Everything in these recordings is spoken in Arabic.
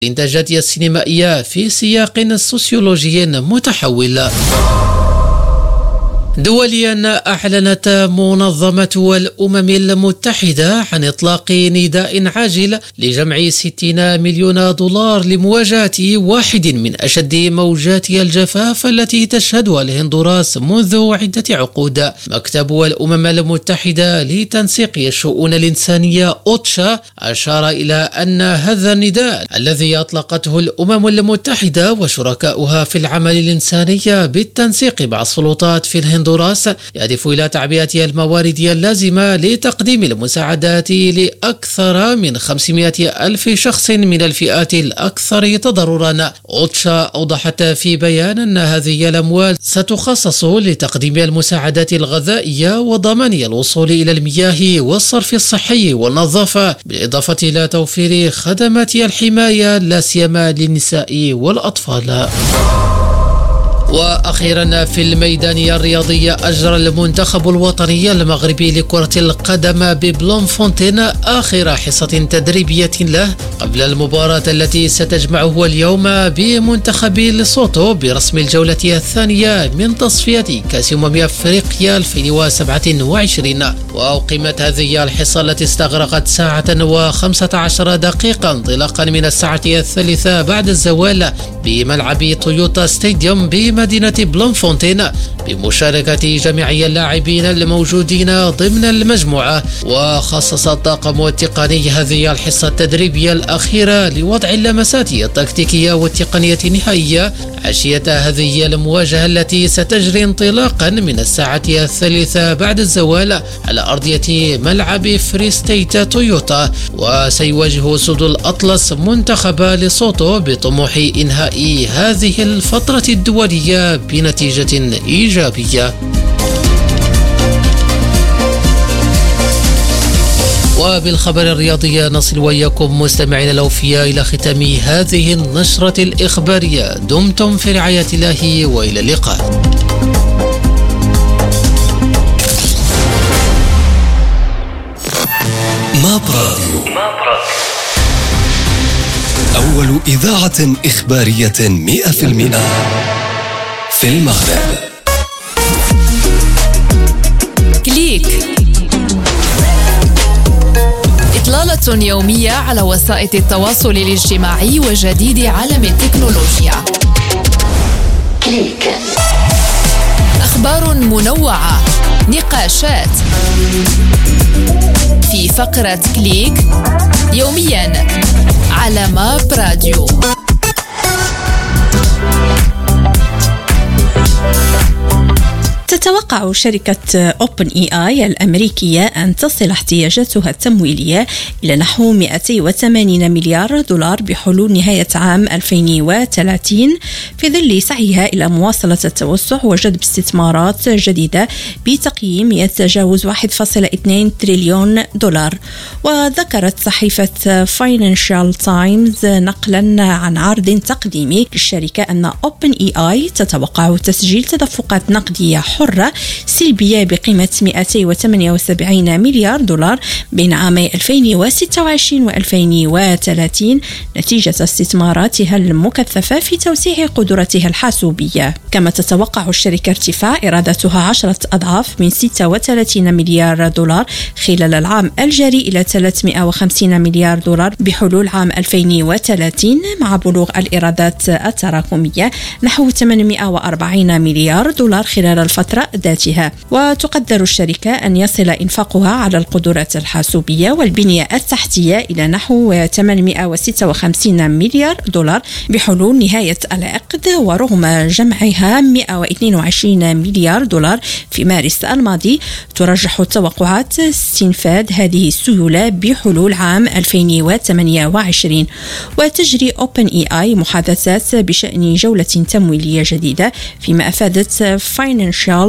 الإنتاجات السينمائية في سياق سوسيولوجي متحول. دوليا، أعلنت منظمة الأمم المتحدة عن إطلاق نداء عاجل لجمع 60 مليون دولار لمواجهة واحد من أشد موجات الجفاف التي تشهدها الهندوراس منذ عدة عقود. مكتب الأمم المتحدة لتنسيق الشؤون الإنسانية أوتشا أشار إلى أن هذا النداء الذي أطلقته الأمم المتحدة وشركاؤها في العمل الإنساني بالتنسيق مع السلطات في الهندوراس يهدف إلى تعبئة الموارد اللازمة لتقديم المساعدات لأكثر من 500 ألف شخص من الفئات الأكثر تضررا. أوتشا أوضحت في بيان أن هذه الأموال ستخصص لتقديم المساعدات الغذائية وضمان الوصول إلى المياه والصرف الصحي والنظافة، بالإضافة إلى توفير خدمات الحماية لا سيما للنساء والأطفال. وأخيرا في الميدان الرياضي، أجرى المنتخب الوطني المغربي لكرة القدم ببلومفونتين آخر حصة تدريبية له قبل المباراة التي ستجمعه اليوم بمنتخب ليسوتو برسم الجولة الثانية من تصفية كأس أفريقيا 2027. وأقيمت هذه الحصة التي استغرقت 1 و15 دقيقة انطلاقا من الساعة 3 بعد الزوال بملعب تويوتا ستاديوم بمدينة بلومفونتين بمشاركة جميع اللاعبين الموجودين ضمن المجموعة. وخصص الطاقم التقني هذه الحصة التدريبية الأخيرة لوضع اللمسات التكتيكية والتقنية النهائية عشية هذه المواجهة التي ستجري انطلاقا من الساعة 3 بعد الزوال على أرضية ملعب فري ستيت تويوتا. وسيواجه أسود الأطلس منتخب ليسوتو بطموح إنهاء هذه الفترة الدولية بنتيجة إيجابية. وبالخبر الرياضي نصل وإياكم مستمعين الأوفياء إلى ختام هذه النشرة الإخبارية. دمتم في رعاية الله وإلى اللقاء. ماب راديو، أول إذاعة إخبارية 100% في المغرب. كليك، إطلالة يومية على وسائل التواصل الاجتماعي وجديد عالم التكنولوجيا. كليك، أخبار منوعة، نقاشات في فقرة كليك يوميا على ماب راديو. تتوقع شركة OpenAI الأمريكية أن تصل احتياجاتها التمويلية إلى نحو 280 مليار دولار بحلول نهاية عام 2030 في ظل سعيها إلى مواصلة التوسع وجذب استثمارات جديدة بتقييم يتجاوز 1.2 تريليون دولار. وذكرت صحيفة Financial Times نقلا عن عرض تقديمي للشركة أن OpenAI تتوقع تسجيل تدفقات نقدية حرة سلبية بقيمة 278 مليار دولار بين عامي 2026 و 2030 نتيجة استثماراتها المكثفة في توسيع قدرتها الحاسوبية. كما تتوقع الشركة ارتفاع إيراداتها 10 أضعاف من 36 مليار دولار خلال العام الجاري إلى 350 مليار دولار بحلول عام 2030 مع بلوغ الإيرادات التراكمية نحو 840 مليار دولار خلال الفترة ذاتها. وتقدر الشركة أن يصل إنفاقها على القدرات الحاسوبية والبنية التحتية إلى نحو 856 مليار دولار بحلول نهاية العقد، ورغم جمعها 122 مليار دولار في مارس الماضي ترجح التوقعات استنفاذ هذه السيولة بحلول عام 2028. وتجري OpenAI محادثات بشأن جولة تمويلية جديدة، فيما أفادت Financial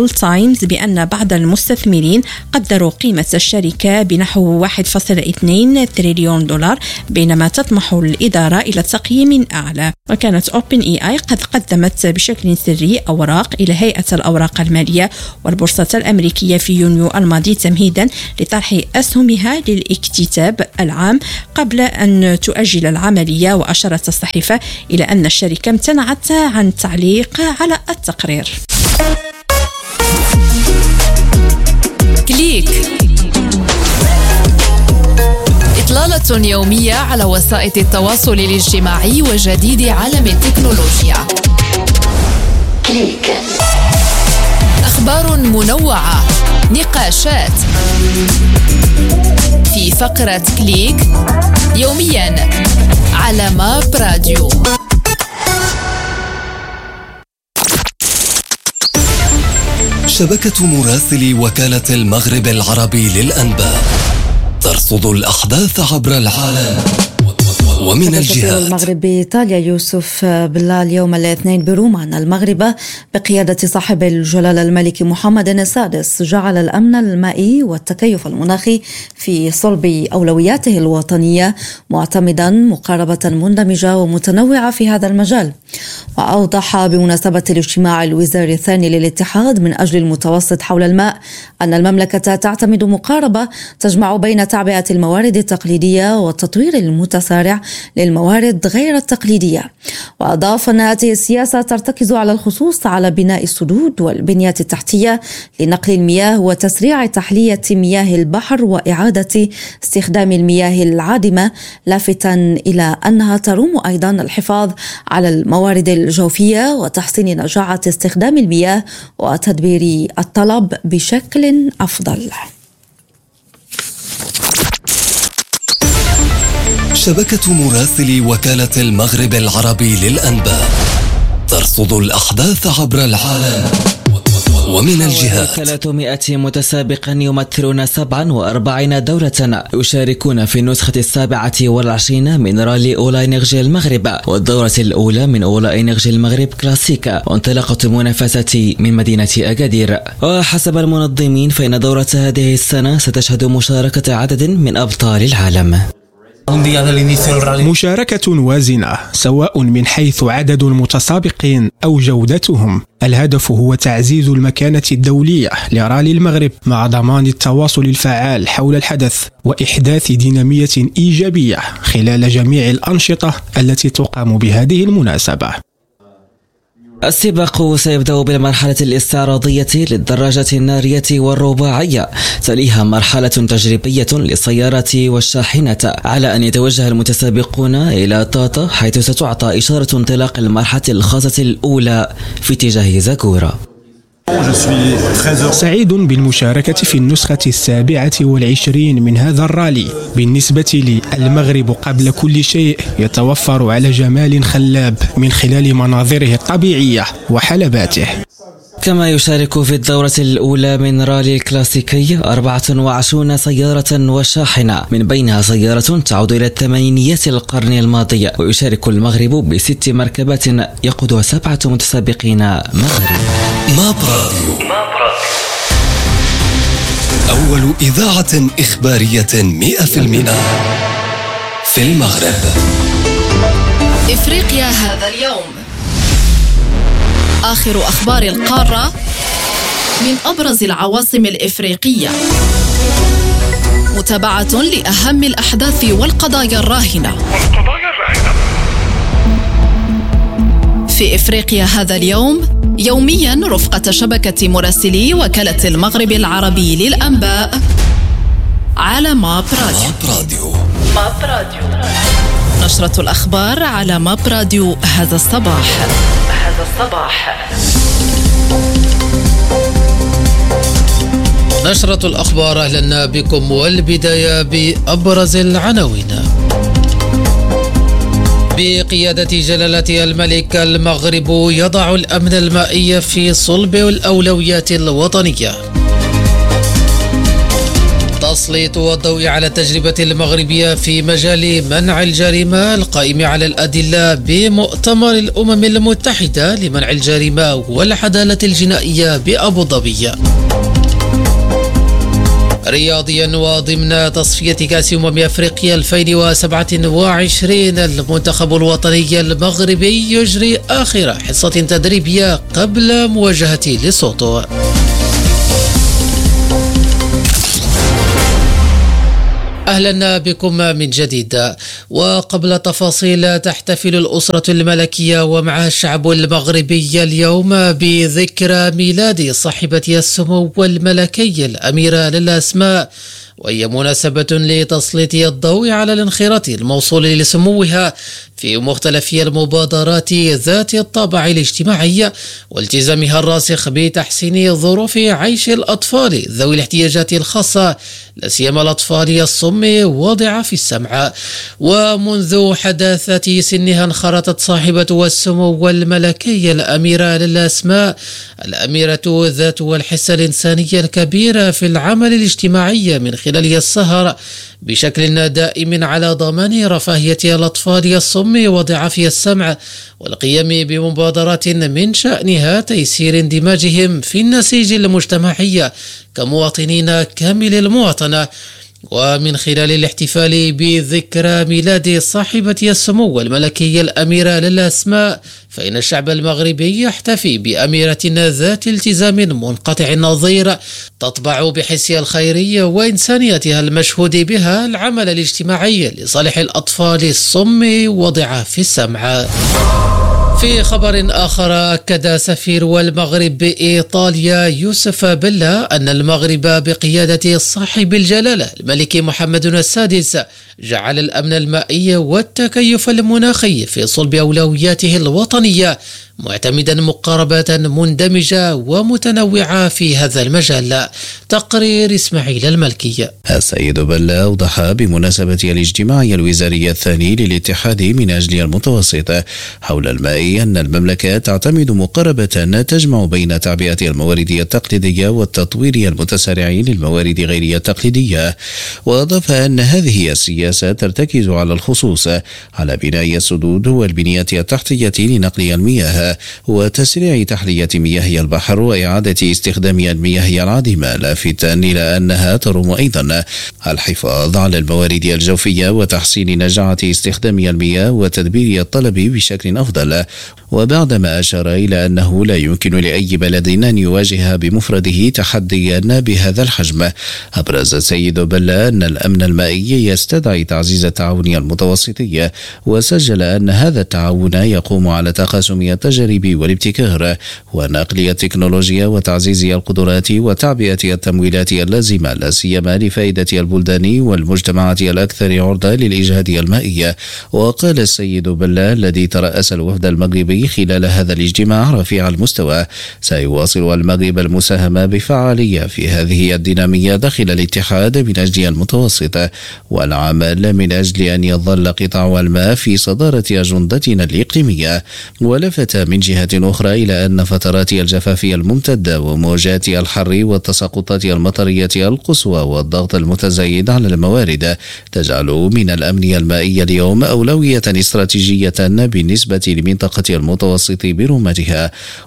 فاينانشال تايمز بأن بعض المستثمرين قدروا قيمة الشركة بنحو 1.2 تريليون دولار، بينما تطمح الإدارة إلى تقييم أعلى. وكانت OpenAI قد قدمت بشكل سري أوراق إلى هيئة الأوراق المالية والبورصة الأمريكية في يونيو الماضي تمهيدا لطرح أسهمها للاكتتاب العام قبل أن تؤجل العملية. وأشارت الصحيفة إلى أن الشركة امتنعت عن التعليق على التقرير. كليك، إطلالة يومية على وسائل التواصل الاجتماعي وجديد عالم التكنولوجيا. كليك، أخبار منوعة، نقاشات في فقرة كليك يوميا على ماب راديو. شبكة مراسلي وكالة المغرب العربي للأنباء ترصد الأحداث عبر العالم ومن الجهات. المغرب بإيطاليا يوسف بالله اليوم الاثنين بروما المغرب بقيادة صاحب الجلالة الملك محمد السادس جعل الأمن المائي والتكيف المناخي في صلب أولوياته الوطنية، معتمدا مقاربة مندمجة ومتنوعة في هذا المجال. وأوضح بمناسبة الاجتماع الوزاري الثاني للاتحاد من أجل المتوسط حول الماء أن المملكة تعتمد مقاربة تجمع بين تعبئة الموارد التقليدية والتطوير المتسارع للموارد غير التقليدية. وأضاف أن هذه السياسة ترتكز على الخصوص على بناء السدود والبنيات التحتية لنقل المياه وتسريع تحلية مياه البحر وإعادة استخدام المياه العادمة، لافتا إلى أنها تروم أيضا الحفاظ على الموارد الجوفية وتحسين نجاعة استخدام المياه وتدبير الطلب بشكل أفضل. شبكة مراسلي وكالة المغرب العربي للأنباء ترصد الأحداث عبر العالم ومن الجهات. 300 متسابق يمثلون 47 دولة يشاركون في النسخة 27 من رالي أولا إنرجي المغرب والدورة الأولى من أولا إنرجي المغرب كلاسيكا، وانطلاقة المنافسة من مدينة أكادير. وحسب المنظمين فإن دورة هذه السنة ستشهد مشاركة عدد من أبطال العالم. مشاركة وازنة سواء من حيث عدد المتسابقين أو جودتهم. الهدف هو تعزيز المكانة الدولية لرالي المغرب مع ضمان التواصل الفعال حول الحدث وإحداث دينامية إيجابية خلال جميع الأنشطة التي تقام بهذه المناسبة. السباق سيبدأ بالمرحلة الاستعراضية للدراجة النارية والرباعية، تليها مرحلة تجريبية للسيارات والشاحنة، على أن يتوجه المتسابقون إلى طاطا حيث ستعطى إشارة انطلاق المرحلة الخاصة الأولى في اتجاه زاكورا. سعيد بالمشاركة في النسخة 27 من هذا الرالي. بالنسبة لي المغرب قبل كل شيء يتوفر على جمال خلاب من خلال مناظره الطبيعية وحلباته. كما يشارك في الدورة الأولى من رالي الكلاسيكي 24 سيارة وشاحنة، من بينها سيارة تعود إلى الثمانينيات القرن الماضي. ويشارك المغرب ب6 مركبات يقودها 7 متسابقين مغرب. ماب راديو، أول إذاعة إخبارية 100% في المغرب. إفريقيا هذا اليوم، آخر أخبار القارة من أبرز العواصم الإفريقية، متابعة لأهم الأحداث والقضايا الراهنة في إفريقيا هذا اليوم، يوميا رفقة شبكة مراسلي وكالة المغرب العربي للأنباء على ماب راديو. نشرة الأخبار على ماب راديو هذا الصباح. نشرة الأخبار، أهلا بكم، والبداية بأبرز العناوين. بقيادة جلالة الملك المغرب يضع الأمن المائي في صلب الأولويات الوطنية. تسليط الضوء على التجربة المغربية في مجال منع الجريمة القائم على الأدلة بمؤتمر الأمم المتحدة لمنع الجريمة والعدالة الجنائية بأبو ظبي. رياضيا وضمن تصفية كأس أفريقيا 2027 المنتخب الوطني المغربي يجري آخر حصة تدريبية قبل مواجهة ليسوتو. أهلا بكم من جديد. وقبل تفاصيل، تحتفل الأسرة الملكية ومعها الشعب المغربي اليوم بذكرى ميلاد صاحبة السمو الملكي الأميرة للا أسماء، وهي مناسبة لتسليط الضوء على الانخراط الموصول لسموها في مختلف المبادرات ذات الطابع الاجتماعي والتزامها الراسخ بتحسين ظروف عيش الأطفال ذوي الاحتياجات الخاصة، لا سيما الأطفال الصم وضعاف السمع. ومنذ حداثة سنها انخرطت صاحبة السمو الملكي الأميرة للا أسماء الأميرة ذات الحصة الإنسانية الكبيرة في العمل الاجتماعي من خلال السهر بشكل دائم على ضمان رفاهية الأطفال الصم وضعافي السمع، والقيام بمبادرات من شأنها تيسير اندماجهم في النسيج المجتمعي كمواطنين كامل المواطنة. ومن خلال الاحتفال بذكرى ميلاد صاحبة السمو الملكي الأميرة للا أسماء، فإن الشعب المغربي يحتفي بأميرة ذات التزام منقطع النظير تطبع بحسها الخيري وإنسانيتها المشهود بها العمل الاجتماعي لصالح الأطفال الصم وضعاف السمع. في خبر آخر، أكد سفير المغرب بإيطاليا يوسف بلا أن المغرب بقيادة صاحب الجلالة الملك محمد السادس جعل الأمن المائي والتكيف المناخي في صلب أولوياته الوطنية، معتمدا مقاربات مندمجة ومتنوعة في هذا المجال. تقرير إسماعيل الملكي. السيد بلا أوضح بمناسبة الاجتماع الوزاري الثاني للاتحاد من أجل المتوسط حول الماء أن المملكة تعتمد مقاربة تجمع بين تعبئة الموارد التقليدية والتطوير المتسارع للموارد غير التقليدية. وأضاف أن هذه السياسة ترتكز على الخصوص على بناء السدود والبنية التحتية لنقل المياه وتسريع تحلية مياه البحر وإعادة استخدام المياه العادمة، لافتا إلى أنها تروم أيضا الحفاظ على الموارد الجوفية وتحسين نجاعة استخدام المياه وتدبير الطلب بشكل أفضل. وبعدما أشار إلى أنه لا يمكن لأي بلد أن يواجه بمفرده تحديا بهذا الحجم، أبرز السيد بلا أن الأمن المائي يستدعي تعزيز التعاون المتوسطي، وسجل أن هذا التعاون يقوم على تقاسم التجارب والابتكار ونقل التكنولوجيا وتعزيز القدرات وتعبئة التمويلات اللازمة، لا سيما لفائدة البلدان والمجتمعات الأكثر عرضة للإجهاد المائي. وقال السيد بلا الذي ترأس الوفد المغربي خلال هذا الاجتماع رفيع المستوى: سيواصل المغرب المساهمة بفعالية في هذه الدينامية داخل الاتحاد من أجل المتوسط، والعمل من أجل أن يظل قطاع الماء في صدارة أجندتنا الإقليمية. ولفت من جهة أخرى إلى أن فترات الجفاف الممتدة وموجات الحر والتساقطات المطرية القصوى والضغط المتزايد على الموارد تجعل من الأمن المائي اليوم أولوية استراتيجية بالنسبة لمنطقة المتوسط برمتها.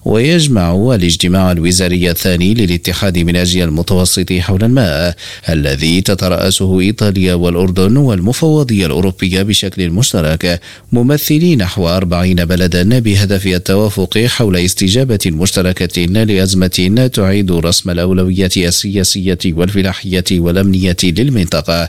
ويجمع الاجتماع الوزاري الثاني للاتحاد من أجل المتوسط حول الماء الذي تترأسه إيطاليا والأردن والمفوضية الأوروبية بشكل مشترك، ممثلي نحو 40 بلدا بهدف التوافق حول استجابة مشتركة لأزمة تعيد رسم الأولويات السياسية والفلاحية والأمنية للمنطقة.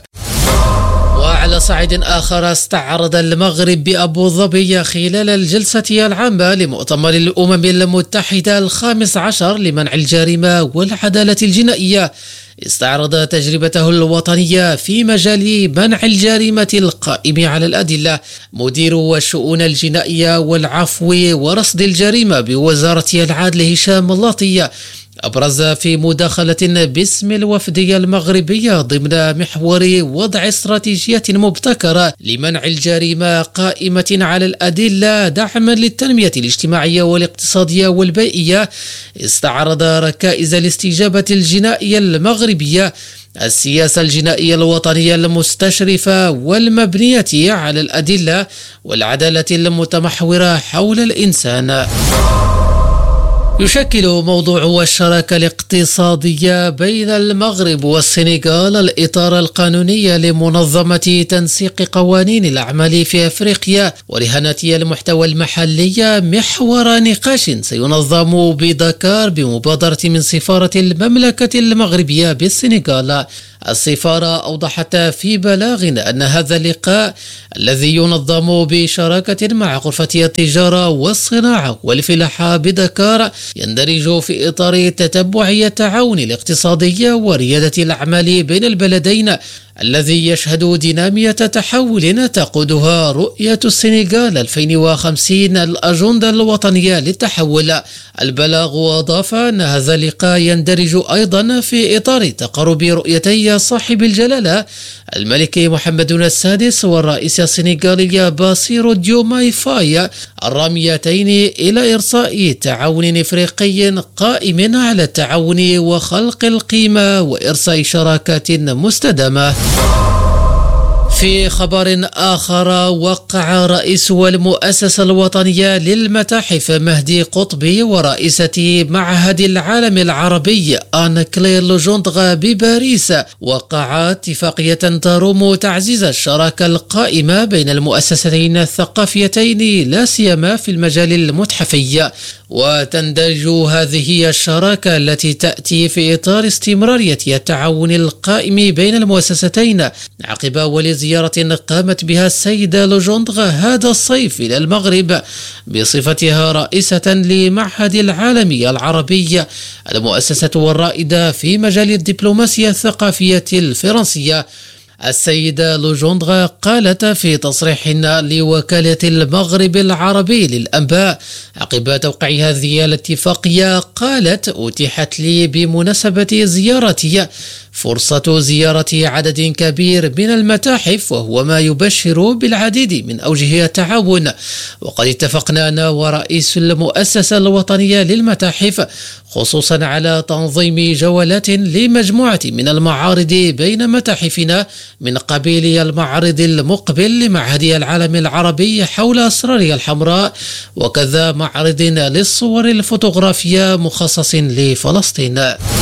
وعلى صعيد آخر، استعرض المغرب بأبو ظبي خلال الجلسة العامة لمؤتمر الأمم المتحدة 15 لمنع الجريمة والعدالة الجنائية، استعرض تجربته الوطنية في مجال منع الجريمة القائم على الأدلة مدير الشؤون الجنائية والعفو ورصد الجريمة بوزارة العدل هشام اللاطي، أبرز في مداخلة باسم الوفدية المغربية ضمن محور وضع استراتيجية مبتكرة لمنع الجريمة قائمة على الأدلة دعما للتنمية الاجتماعية والاقتصادية والبيئية، استعرض ركائز الاستجابة الجنائية المغربية السياسة الجنائية الوطنية المستشرفة والمبنية على الأدلة والعدالة المتمحورة حول الإنسان. يشكل موضوع الشراكة الاقتصادية بين المغرب والسنغال الإطار القانوني لمنظمة تنسيق قوانين الأعمال في أفريقيا ورهانة المحتوى المحلية محور نقاش سينظم بدكار بمبادرة من سفارة المملكة المغربية بالسنغال. السفارة أوضحت في بلاغ أن هذا اللقاء الذي ينظم بشراكة مع غرفة التجارة والصناعة والفلاحة بدكار يندرج في إطار تتبع التعاون الاقتصادي وريادة الأعمال بين البلدين الذي يشهد دينامية تحول تقودها رؤية السنغال 2050 الأجندة الوطنية للتحول. البلاغ أضاف أن هذا اللقاء يندرج أيضا في إطار تقارب رؤيتي صاحب الجلالة الملك محمد السادس والرئيس السنغالي باسيرو ديوماي فاي الراميتين إلى إرساء تعاون إفريقي قائم على التعاون وخلق القيمة وإرساء شراكات مستدامة. في خبر آخر، وقع رئيس المؤسسة الوطنية للمتاحف مهدي قطبي ورئيسة معهد العالم العربي آن كلير لوجوندغ بباريس وقعا اتفاقية تروم تعزيز الشراكة القائمة بين المؤسستين الثقافيتين لا سيما في المجال المتحفي. وتندرج هذه الشراكة التي تأتي في إطار استمرارية التعاون القائم بين المؤسستين عقب أول زيارة قامت بها السيدة لوجوندغ هذا الصيف إلى المغرب بصفتها رئيسة لمعهد العالمي العربي، المؤسسة الرائدة في مجال الدبلوماسية الثقافية الفرنسية. السيدة لوجوندغ قالت في تصريح لوكالة المغرب العربي للأنباء عقب توقيع هذه الاتفاقية، قالت: أتيحت لي بمناسبة زيارتي فرصة زيارة عدد كبير من المتاحف، وهو ما يبشر بالعديد من أوجه التعاون. وقد اتفقنا أنا ورئيس المؤسسة الوطنية للمتاحف خصوصا على تنظيم جولات لمجموعة من المعارض بين متاحفنا من قبيل المعرض المقبل لمعهد العالم العربي حول أسرار الحمراء، وكذا معرض للصور الفوتوغرافية مخصص لفلسطين.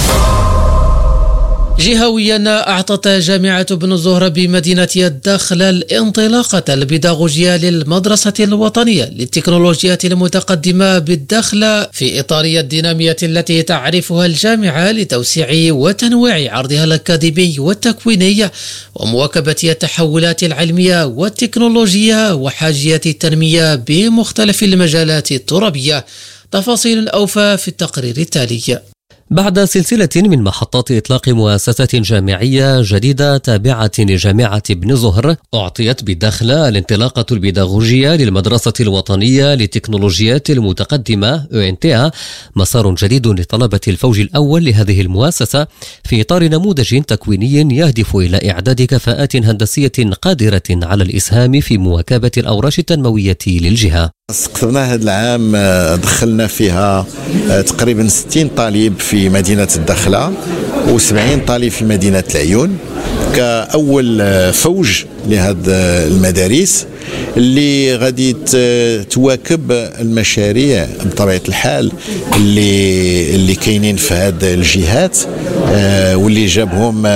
جهويا، أعطت جامعة ابن زهرة بمدينة الداخلة الانطلاقة البيداغوجية للمدرسة الوطنية للتكنولوجيات المتقدمة بالداخلة في إطار الدينامية التي تعرفها الجامعة لتوسيع وتنويع عرضها الأكاديمي والتكويني ومواكبة التحولات العلمية والتكنولوجية وحاجية التنمية بمختلف المجالات الترابية. تفاصيل أوفى في التقرير التالي. بعد سلسلة من محطات إطلاق مؤسسة جامعية جديدة تابعة لجامعة ابن زهر، أعطيت بالداخلة الانطلاقة البيداغوجية للمدرسة الوطنية للتكنولوجيات المتقدمة (ENTA), مسار جديد لطلبة الفوج الأول لهذه المؤسسة في إطار نموذج تكويني يهدف إلى إعداد كفاءات هندسية قادرة على الإسهام في مواكبة الأوراش التنموية للجهة. استقطبنا هذا العام، دخلنا فيها تقريبا 60 طالب في مدينة الداخلة و70 طالب في مدينة العيون كأول فوج لهذه المدارس اللي غادي تواكب المشاريع بطبيعة الحال اللي كاينين في هذه الجهات واللي جابهم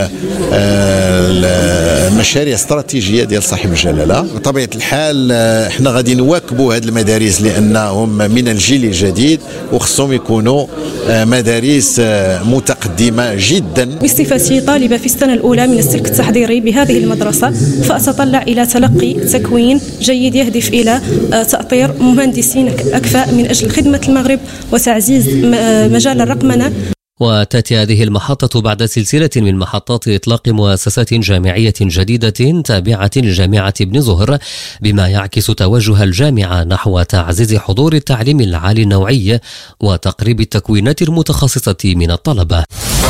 المشاريع استراتيجية ديال صاحب الجلالة. بطبيعة الحال احنا غادي نواكبوا هذه المدارس لأنهم من الجيل الجديد وخصهم يكونوا مدارس متقدمة جدا. بصفتي طالبة في السنة الأولى من السلك التحضيري بهذه المدرسة، فأتطلع إلى تلقي تكوين جيد يهدف إلى تأطير مهندسين أكفاء من أجل خدمة المغرب وتعزيز مجال الرقمنة. وتأتي هذه المحطة بعد سلسلة من محطات إطلاق مؤسسات جامعية جديدة تابعة لجامعة ابن زهر، بما يعكس توجه الجامعة نحو تعزيز حضور التعليم العالي النوعي وتقريب التكوينات المتخصصة من الطلبة.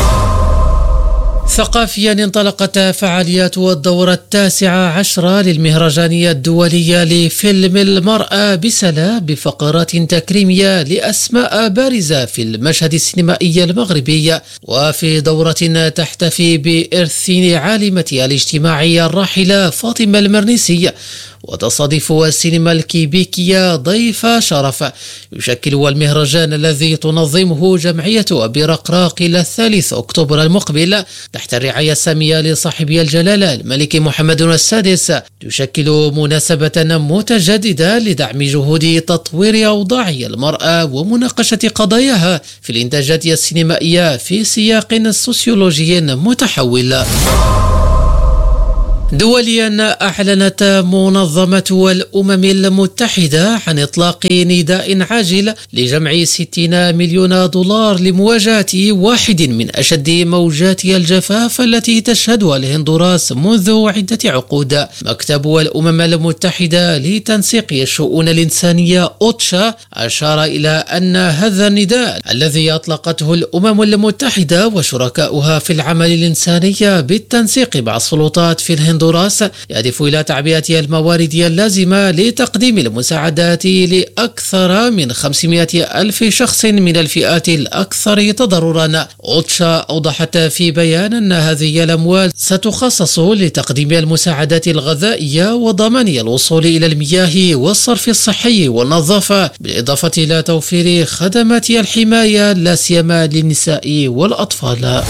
ثقافيا انطلقت فعاليات الدورة 19 للمهرجانية الدولية لفيلم المرأة بسلا بفقرات تكريمية لأسماء بارزة في المشهد السينمائي المغربي، وفي دورة تحتفي بإرث عالمتها الاجتماعية الراحلة فاطمة المرنيسي، وتصادف السينما الكيبيكية ضيف شرف. يشكل المهرجان الذي تنظمه جمعية برقراق إلى 3 أكتوبر المقبل تحت الرعاية السامية لصاحب الجلالة الملك محمد السادس، تشكل مناسبة متجددة لدعم جهود تطوير أوضاع المرأة ومناقشة قضاياها في الإنتاجات السينمائية في سياق سوسيولوجي متحول. دوليا، أعلنت منظمة الأمم المتحدة عن إطلاق نداء عاجل لجمع 60 مليون دولار لمواجهة واحد من أشد موجات الجفاف التي تشهدها الهندوراس منذ عدة عقود. مكتب الأمم المتحدة لتنسيق الشؤون الإنسانية أوتشا أشار إلى أن هذا النداء الذي أطلقته الأمم المتحدة وشركاؤها في العمل الإنساني بالتنسيق مع السلطات في الهندوراس يهدف إلى تعبئة الموارد اللازمة لتقديم المساعدات لأكثر من 500 ألف شخص من الفئات الأكثر تضررا. أوتشا أوضحت في بيان أن هذه الأموال ستخصص لتقديم المساعدات الغذائية وضمان الوصول إلى المياه والصرف الصحي والنظافة، بالإضافة إلى توفير خدمات الحماية لا سيما للنساء والأطفال.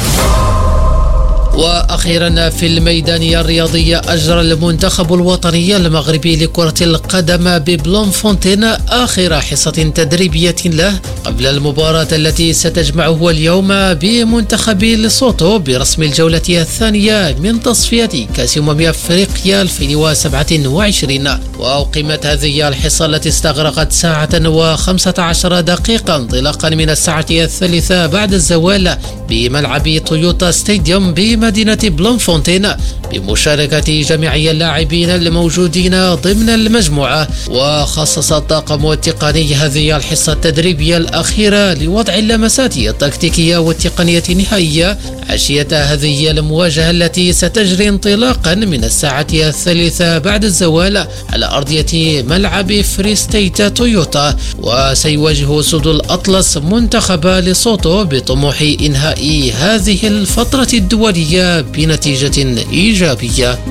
وأخيرا، في الميدان الرياضي أجرى المنتخب الوطني المغربي لكرة القدم ببلومفونتين آخر حصة تدريبية له قبل المباراة التي ستجمعه اليوم بمنتخب ليسوتو برسم الجولة الثانية من تصفية كأس أفريقيا 2027. وأقيمت هذه الحصة التي استغرقت 1 و15 دقيقة انطلاقا من الساعة 3 بعد الزوال بملعب تويوتا ستاديوم بمدينة بلومفونتين، بمشاركة جميع اللاعبين الموجودين ضمن المجموعة. وخصص الطاقم التقني هذه الحصة التدريبية الأخيرة لوضع اللمسات التكتيكية والتقنية النهائية عشية هذه المواجهة التي ستجري انطلاقا من الساعة 3 بعد الزوال على أرضية ملعب فري ستيت تويوتا. وسيواجه أسود الأطلس منتخب ليسوتو بطموح إنهاء هذه الفترة الدولية بنتيجة إيجابية.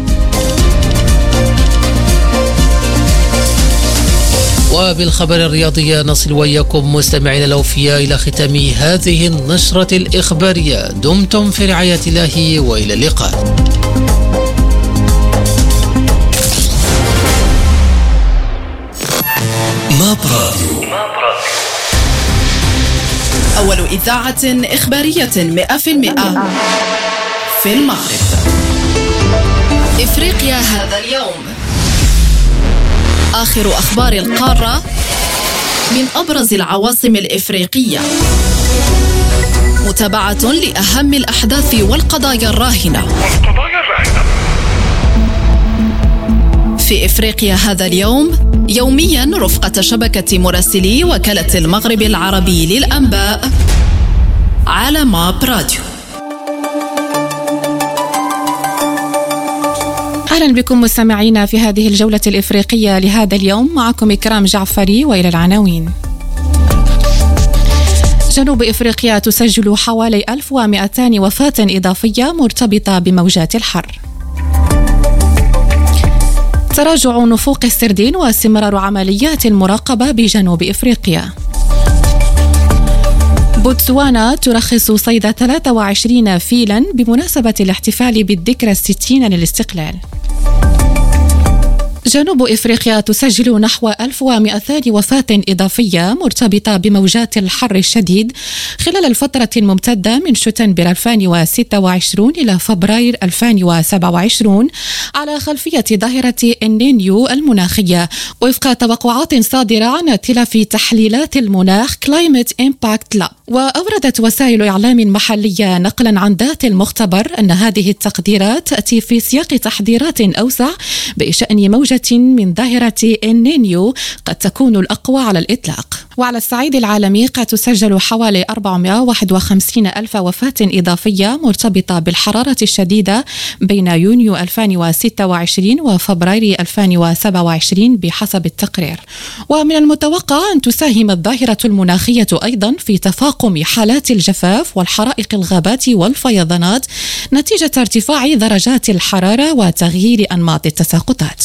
وبالخبر الرياضي نصل وإياكم مستمعين الأوفياء إلى ختام هذه النشرة الإخبارية. دمتم في رعاية الله وإلى اللقاء. ماب راديو، أول إذاعة إخبارية 100% في المغرب. إفريقيا هذا اليوم، آخر أخبار القارة من أبرز العواصم الإفريقية، متابعة لأهم الأحداث والقضايا الراهنة في إفريقيا هذا اليوم، يوميا رفقة شبكة مراسلي وكالة المغرب العربي للأنباء على ماب راديو. أهلا بكم مستمعينا في هذه الجولة الإفريقية لهذا اليوم، معكم إكرام جعفري وإلى العناوين. جنوب إفريقيا تسجل حوالي 1200 وفاة إضافية مرتبطة بموجات الحر. تراجع نفوق السردين واستمرار عمليات المراقبة بجنوب إفريقيا. بوتسوانا ترخص صيد 23 فيلا بمناسبة الاحتفال بالذكرى 60 للاستقلال. جنوب إفريقيا تسجل نحو 1200 وفاة إضافية مرتبطة بموجات الحر الشديد خلال الفترة الممتدة من شتنبر 2026 إلى فبراير 2027 على خلفية ظاهرة النينيو المناخية، وفق توقعات صادرة عن ائتلاف تحليلات المناخ Climate Impact Lab. وأوردت وسائل إعلام محلية نقلا عن ذات المختبر أن هذه التقديرات تأتي في سياق تحضيرات أوسع بشأن موجة من ظاهرة النينيو قد تكون الأقوى على الإطلاق. وعلى الصعيد العالمي قد تسجل حوالي 451 ألف وفاة إضافية مرتبطة بالحرارة الشديدة بين يونيو 2026 وفبراير 2027 بحسب التقرير. ومن المتوقع أن تساهم الظاهرة المناخية أيضا في تفاقم حالات الجفاف والحرائق الغابات والفيضانات نتيجة ارتفاع درجات الحرارة وتغيير أنماط التساقطات.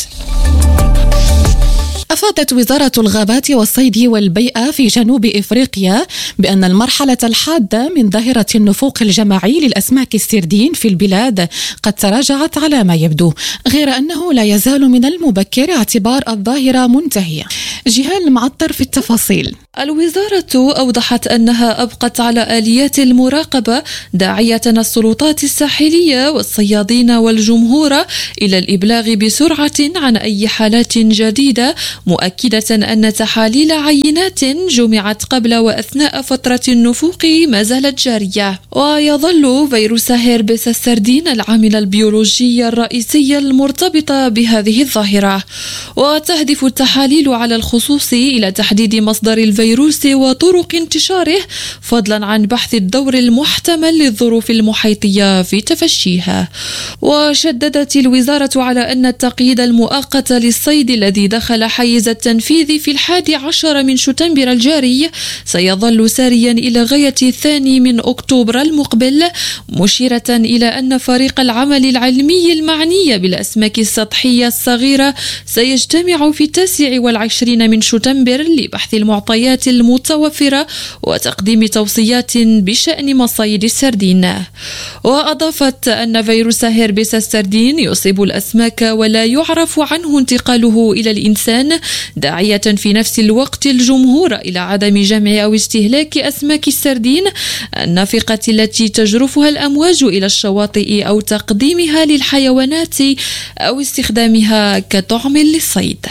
أفادت وزارة الغابات والصيد والبيئة في جنوب إفريقيا بأن المرحلة الحادة من ظاهرة النفوق الجماعي للأسماك السردين في البلاد قد تراجعت على ما يبدو، غير أنه لا يزال من المبكر اعتبار الظاهرة منتهية. جهال معطر في التفاصيل. الوزارة أوضحت أنها أبقت على آليات المراقبة، داعية السلطات الساحلية والصيادين والجمهور إلى الإبلاغ بسرعة عن أي حالات جديدة، مؤكدة أن تحاليل عينات جمعت قبل وأثناء فترة النفوق ما زالت جارية. ويظل فيروس هيربس السردين العامل البيولوجي الرئيسي المرتبط بهذه الظاهرة، وتهدف التحاليل على الخصوص إلى تحديد مصدر الفيروس وطرق انتشاره، فضلا عن بحث الدور المحتمل للظروف المحيطية في تفشيها. وشددت الوزارة على أن التقييد المؤقت للصيد الذي دخل حيز التنفيذ في 11 من شتنبر الجاري سيظل ساريا إلى غاية 2 أكتوبر المقبل، مشيرة إلى أن فريق العمل العلمي المعني بالأسماك السطحية الصغيرة سيجتمع في 29 من شتنبر لبحث المعطيات المتوفرة وتقديم توصيات بشأن مصايد السردين. وأضافت أن فيروس هيربس السردين يصيب الأسماك ولا يعرف عنه انتقاله إلى الإنسان، داعية في نفس الوقت الجمهور إلى عدم جمع أو استهلاك أسماك السردين النافقة التي تجرفها الأمواج إلى الشواطئ أو تقديمها للحيوانات أو استخدامها كطعم للصيد.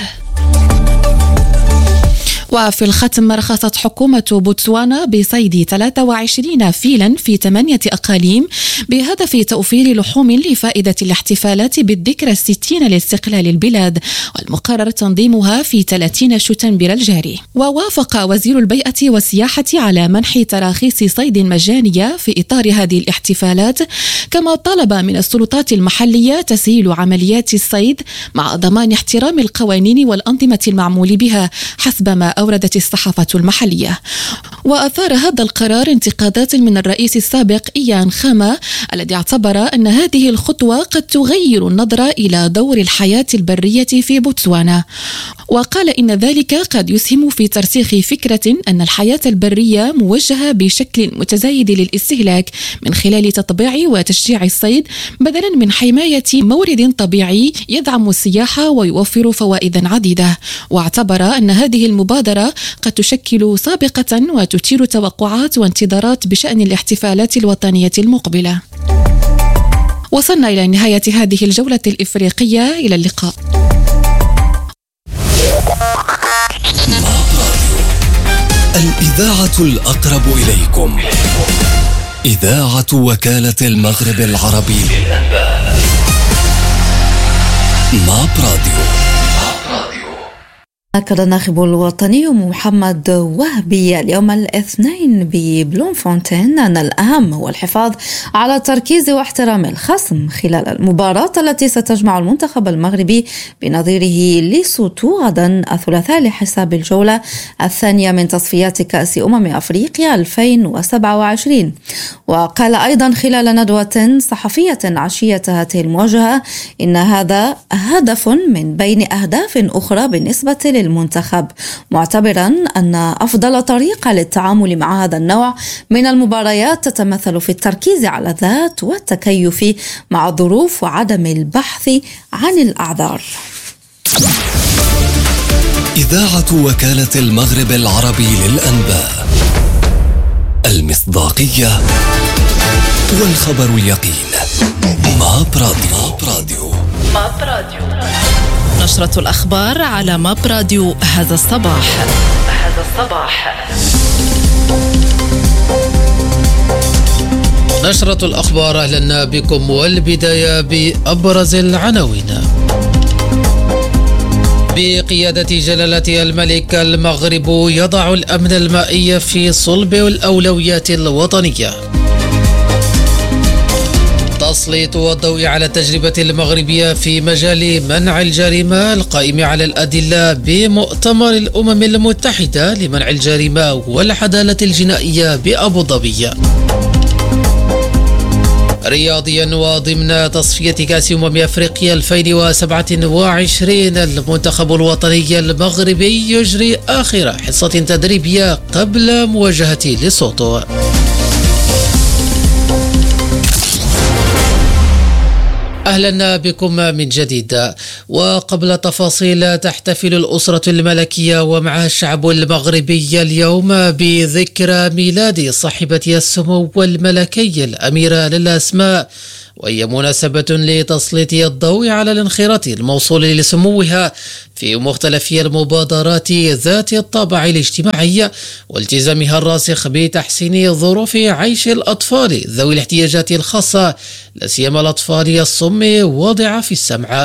وفي الختم رخصت حكومة بوتسوانا بصيد 23 فيلا في 8 أقاليم بهدف توفير لحوم لفائدة الاحتفالات بالذكرى 60 لاستقلال البلاد، والمقرر تنظيمها في 30 شتنبر الجاري. ووافق وزير البيئة والسياحة على منح تراخيص صيد مجانية في إطار هذه الاحتفالات، كما طلب من السلطات المحلية تسهيل عمليات الصيد مع ضمان احترام القوانين والأنظمة المعمول بها حسب ما أوردت الصحافة المحلية. وأثار هذا القرار انتقادات من الرئيس السابق إيان خاما الذي اعتبر أن هذه الخطوة قد تغير النظرة إلى دور الحياة البرية في بوتسوانا، وقال إن ذلك قد يسهم في ترسيخ فكرة أن الحياة البرية موجهة بشكل متزايد للاستهلاك من خلال تطبيع وتشجيع الصيد بدلا من حماية مورد طبيعي يدعم السياحة ويوفر فوائدا عديدة. واعتبر أن هذه المبادرة قد تشكل سابقة وتثير توقعات وانتظارات بشأن الاحتفالات الوطنية المقبلة. وصلنا إلى نهاية هذه الجولة الإفريقية، إلى اللقاء. الإذاعة الأقرب إليكم، إذاعة وكالة المغرب العربي للأنباء. ماب راديو. أكد الناخب الوطني محمد وهبي اليوم الاثنين ببلومفونتين أن الأهم هو الحفاظ على التركيز واحترام الخصم خلال المباراة التي ستجمع المنتخب المغربي بنظيره ليسوتو غدا الثلاثاء لحساب الجولة الثانية من تصفيات كأس أفريقيا 2027. وقال أيضا خلال ندوة صحفية عشية هذه المواجهة إن هذا هدف من بين أهداف أخرى بالنسبة للمنتخب، معتبرا أن أفضل طريقة للتعامل مع هذا النوع من المباريات تتمثل في التركيز على الذات والتكيف مع الظروف وعدم البحث عن الأعذار. إذاعة وكالة المغرب العربي للأنباء، المصداقية والخبر اليقين. ماب راديو. نشرة الأخبار على ماب راديو هذا الصباح. نشرة الأخبار، أهلا بكم، والبداية بأبرز العناوين. بقيادة جلالة الملك، المغرب يضع الأمن المائي في صلب الأولويات الوطنية. تسليط الضوء على التجربة المغربية في مجال منع الجريمة القائم على الأدلة بمؤتمر الأمم المتحدة لمنع الجريمة والعدالة الجنائية بأبو ظبي. رياضيا، وضمن تصفية كأس أفريقيا 2027 المنتخب الوطني المغربي يجري آخر حصة تدريبية قبل مواجهة ليسوتو. أهلا بكم من جديد. وقبل تفاصيل، تحتفل الأسرة الملكية ومعها الشعب المغربي اليوم بذكرى ميلاد صاحبة السمو الملكي الأميرة للا أسماء، وهي مناسبة لتسليط الضوء على الانخراط الموصول لسموها في مختلف المبادرات ذات الطابع الاجتماعي والتزامها الراسخ بتحسين ظروف عيش الأطفال ذوي الاحتياجات الخاصة، لا سيما الأطفال الصم وضعاف السمع.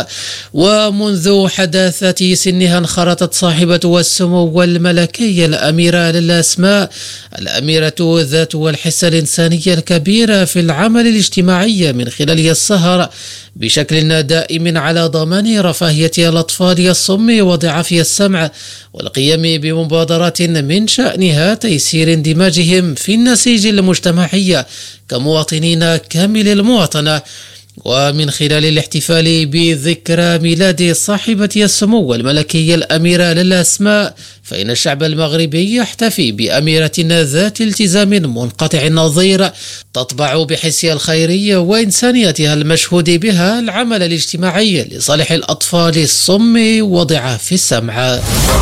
ومنذ حداثة سنها انخرطت صاحبة السمو الملكي الأميرة للا أسماء، الأميرة ذات الحصة الإنسانية الكبيرة في العمل الاجتماعي من خلال السهر بشكل دائم على ضمان رفاهية الأطفال الصم وضعافي السمع، والقيام بمبادرات من شأنها تيسير اندماجهم في النسيج المجتمعي كمواطنين كامل المواطنة. ومن خلال الاحتفال بذكرى ميلاد صاحبة السمو الملكي الأميرة للا أسماء، فإن الشعب المغربي يحتفي بأميرة ذات التزام منقطع النظير تطبع بحسها الخيري وإنسانيتها المشهود بها العمل الاجتماعي لصالح الأطفال الصم وضعاف السمع.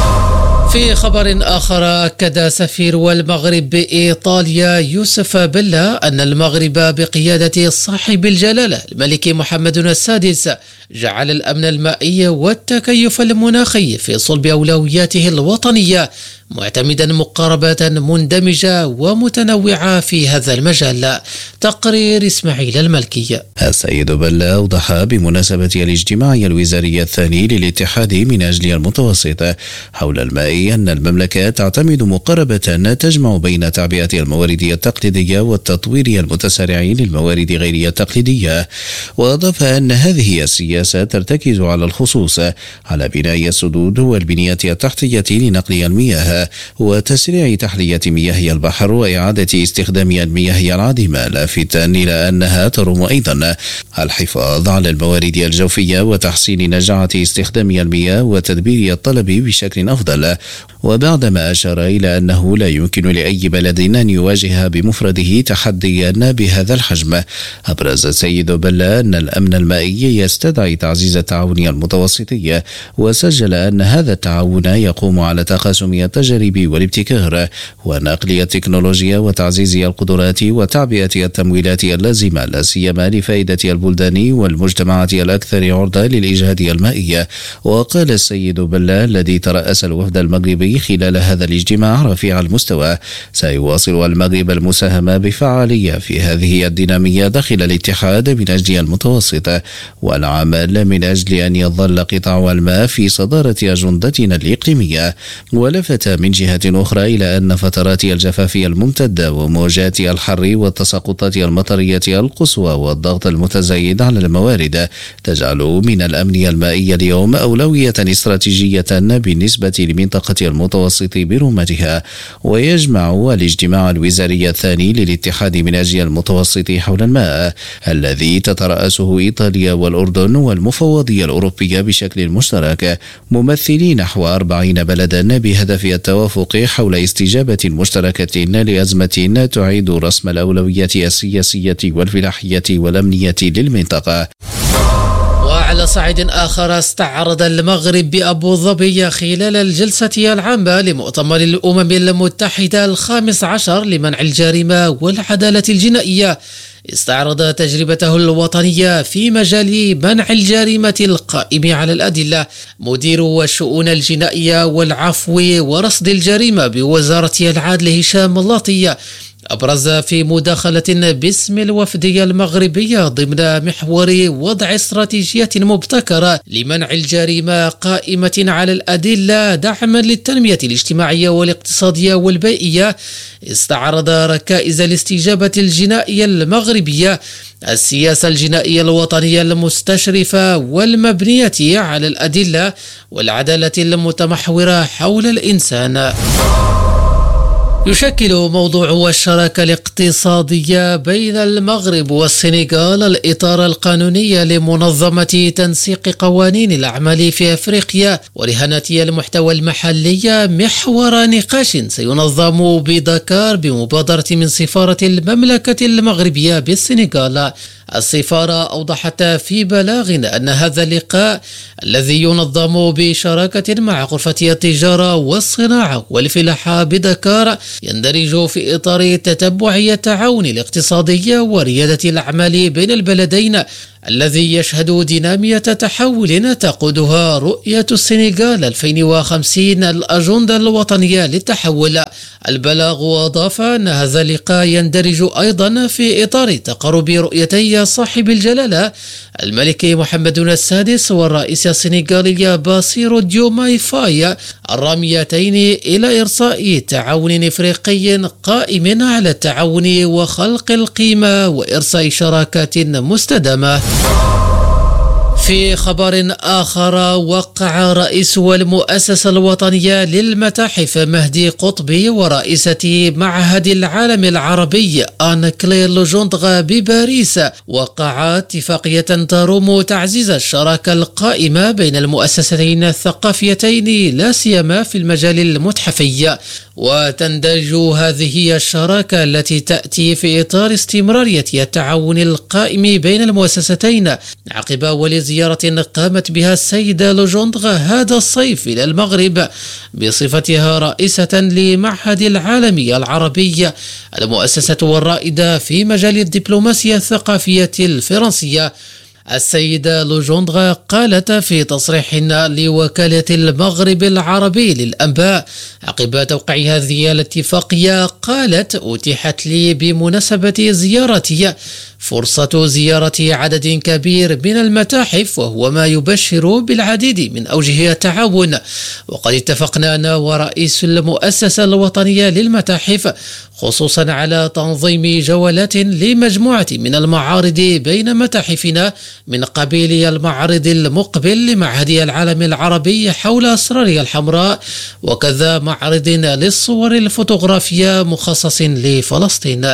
في خبر آخر، أكد سفير المغرب بإيطاليا يوسف بلا أن المغرب بقيادة صاحب الجلالة الملك محمد السادس جعل الأمن المائي والتكيف المناخي في صلب أولوياته الوطنية، معتمدا مقاربات مندمجة ومتنوعة في هذا المجال. تقرير إسماعيل الملكي. السيد بلا أوضح بمناسبة الاجتماع الوزاري الثاني للاتحاد من أجل المتوسط حول الماء أن المملكة تعتمد مقاربة تجمع بين تعبئة الموارد التقليدية والتطوير المتسارع للموارد غير التقليدية. وأضاف أن هذه السياسة ترتكز على الخصوص على بناء السدود والبنية التحتية لنقل المياه وتسريع تحلية مياه البحر وإعادة استخدام المياه العادمة، لافتا إلى أنها تروم أيضا الحفاظ على الموارد الجوفية وتحسين نجاعة استخدام المياه وتدبير الطلب بشكل أفضل. وبعدما أشار إلى أنه لا يمكن لأي بلد أن يواجه بمفرده تحديا بهذا الحجم، أبرز السيد بلا أن الأمن المائي يستدعي تعزيز التعاون المتوسطي، وسجل أن هذا التعاون يقوم على تقاسم التجارب والابتكار ونقل التكنولوجيا وتعزيز القدرات وتعبئة التمويلات اللازمة، لا سيما لفائدة البلدان والمجتمعات الأكثر عرضة للإجهاد المائي. وقال السيد بلا الذي ترأس الوفد المغربي خلال هذا الاجتماع رفيع المستوى: سيواصل المغرب المساهمة بفعالية في هذه الدينامية داخل الاتحاد من أجل المتوسط، والعمل من أجل أن يظل قطاع الماء في صدارة أجندتنا الإقليمية. ولفت من جهة أخرى إلى أن فترات الجفاف الممتدة وموجات الحر والتساقطات المطرية القصوى والضغط المتزايد على الموارد تجعل من الأمن المائي اليوم أولوية استراتيجية بالنسبة لمنطقة المتوسط برمتها. ويجمع الاجتماع الوزاري الثاني للاتحاد من أجل المتوسط حول الماء الذي تترأسه إيطاليا والأردن والمفوضية الأوروبية بشكل مشترك، ممثلي نحو 40 بلدا بهدف التوافق حول استجابة مشتركة لأزمة تعيد رسم الأولويات السياسية والفلاحية والأمنية للمنطقة. على صعيد آخر، استعرض المغرب بأبو ظبي خلال الجلسة العامة لمؤتمر الأمم المتحدة 15 لمنع الجريمة والعدالة الجنائية، استعرض تجربته الوطنية في مجال منع الجريمة القائم على الأدلة مدير الشؤون الجنائية والعفو ورصد الجريمة بوزارة العدل هشام اللاطي. أبرز في مداخلة باسم الوفدية المغربية ضمن محور وضع استراتيجية مبتكرة لمنع الجريمة قائمة على الأدلة دعما للتنمية الاجتماعية والاقتصادية والبيئية، استعرض ركائز الاستجابة الجنائية المغربية، السياسة الجنائية الوطنية المستشرفة والمبنية على الأدلة والعدالة المتمحورة حول الإنسان. يشكل موضوع الشراكة الاقتصادية بين المغرب والسنغال الإطار القانوني لمنظمة تنسيق قوانين الأعمال في أفريقيا ورهانة المحتوى المحلية محور نقاش سينظم بدكار بمبادرة من سفارة المملكة المغربية بالسنغال. السفارة أوضحت في بلاغ أن هذا اللقاء الذي ينظم بشراكة مع غرفة التجارة والصناعة والفلاحة بدكار يندرج في إطار تتبع التعاون الاقتصادي وريادة الأعمال بين البلدين الذي يشهد دينامية تحول تقودها رؤية السنغال 2050 الأجندة الوطنية للتحول. البلاغ أضاف أن هذا اللقاء يندرج أيضا في إطار تقارب رؤيتي صاحب الجلالة الملك محمد السادس والرئيس السنغالي باسيرو ديوماي فاي الراميتين إلى إرساء تعاون إفريقي قائم على التعاون وخلق القيمة وإرساء شراكات مستدامة. في خبر آخر، وقع رئيس المؤسسة الوطنية للمتاحف مهدي قطبي ورئيسة معهد العالم العربي آن كلير لوجوندغ بباريس وقعا اتفاقية تروم تعزيز الشراكة القائمة بين المؤسستين الثقافيتين لا سيما في المجال المتحفي. وتندرج هذه الشراكة التي تأتي في إطار استمرارية التعاون القائم بين المؤسستين عقب أول زيارة قامت بها السيدة لوجوندغ هذا الصيف إلى المغرب بصفتها رئيسة لمعهد العالمي العربي، المؤسسة الرائدة في مجال الدبلوماسية الثقافية الفرنسية. السيدة لوجوندغ قالت في تصريح لوكالة المغرب العربي للأنباء عقب توقيع هذه الاتفاقية، قالت: أتيحت لي بمناسبة زيارتي فرصة زيارة عدد كبير من المتاحف، وهو ما يبشر بالعديد من أوجه التعاون. وقد اتفقنا أنا ورئيس المؤسسة الوطنية للمتاحف خصوصا على تنظيم جولات لمجموعة من المعارض بين متاحفنا من قبيل المعرض المقبل لمعهد العالم العربي حول أسرار الحمراء، وكذا معرض للصور الفوتوغرافية مخصص لفلسطين.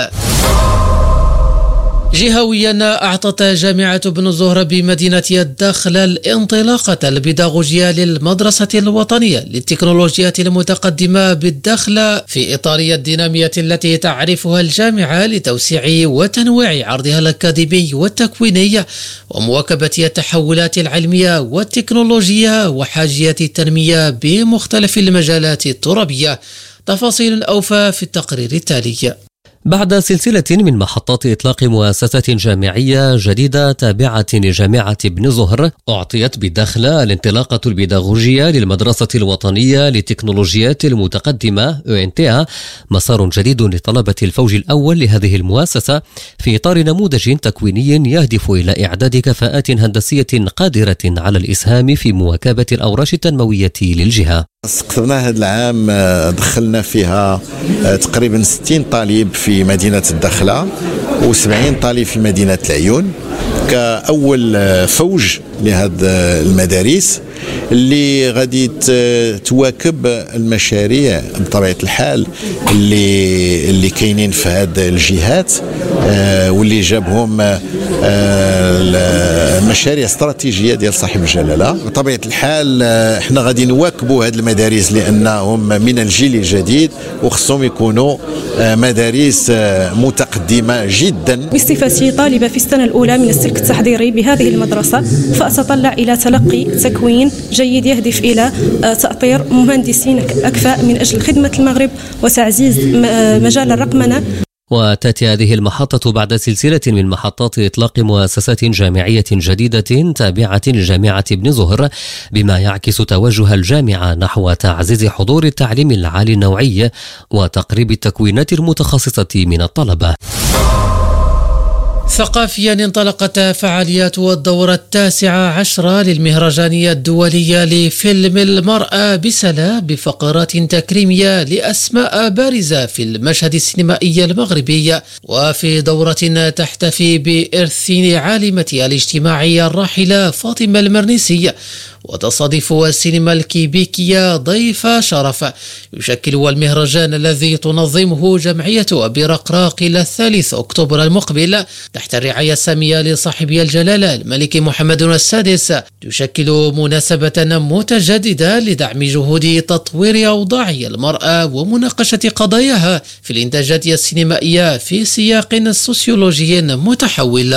جهويا، أعطت جامعة ابن زهرة بمدينة الداخلة الانطلاقة البيداغوجية للمدرسة الوطنية للتكنولوجيات المتقدمة بالداخلة في إطار الدينامية التي تعرفها الجامعة لتوسيع وتنويع عرضها الأكاديمي والتكويني ومواكبة التحولات العلمية والتكنولوجية وحاجية التنمية بمختلف المجالات الترابية. تفاصيل أوفى في التقرير التالي. بعد سلسلة من محطات إطلاق مؤسسة جامعية جديدة تابعة لجامعة ابن زهر، أعطيت بالداخلة الانطلاقة البيداغوجية للمدرسة الوطنية للتكنولوجيات المتقدمة (ENTA) مسار جديد لطلبة الفوج الأول لهذه المؤسسة في إطار نموذج تكويني يهدف إلى إعداد كفاءات هندسية قادرة على الإسهام في مواكبة الأوراش التنموية للجهة. استقطبنا هذا العام، دخلنا فيها تقريبا 60 طالب في مدينة الداخلة و70 طالب في مدينة العيون كأول فوج لهذه المدارس اللي غادي تواكب المشاريع بطبيعة الحال اللي كاينين في هذه الجهات واللي جابهم المشاريع استراتيجية ديال صاحب الجلالة. بطبيعة الحال احنا غادي نواكبوا هذه المدارس لأنهم من الجيل الجديد وخصهم يكونوا مدارس متقدمة جدا. بصفتي طالبة في السنة الأولى من السلك التحضيري بهذه المدرسة فأتطلع إلى تلقي تكوين جيد يهدف إلى تأطير مهندسين أكفاء من أجل خدمة المغرب وتعزيز مجال الرقمنة. وتأتي هذه المحطة بعد سلسلة من محطات إطلاق مؤسسات جامعية جديدة تابعة لجامعة ابن زهر، بما يعكس توجه الجامعة نحو تعزيز حضور التعليم العالي النوعي وتقريب التكوينات المتخصصة من الطلبة. ثقافيا انطلقت فعاليات الدورة 19 للمهرجانية الدولية لفيلم المرأة بسلا بفقرات تكريمية لأسماء بارزة في المشهد السينمائي المغربي، وفي دورة تحتفي بإرث عالمتها الاجتماعية الراحلة فاطمة المرنيسي، وتصادف السينما الكيبيكية ضيف شرف. يشكل المهرجان الذي تنظمه جمعية برقراق إلى 3 أكتوبر المقبل تحت الرعاية السامية لصاحب الجلالة الملك محمد السادس، تشكل مناسبة متجددة لدعم جهود تطوير أوضاع المرأة ومناقشة قضاياها في الإنتاجات السينمائية في سياق سوسيولوجي متحول.